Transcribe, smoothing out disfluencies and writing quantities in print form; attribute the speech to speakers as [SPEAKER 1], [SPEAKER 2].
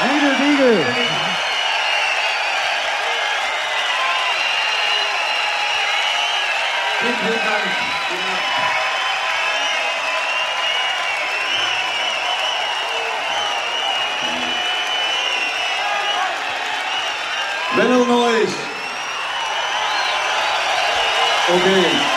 [SPEAKER 1] Riedel Wiegel.
[SPEAKER 2] Vielen Dank. Wenn er neu ist. Okay.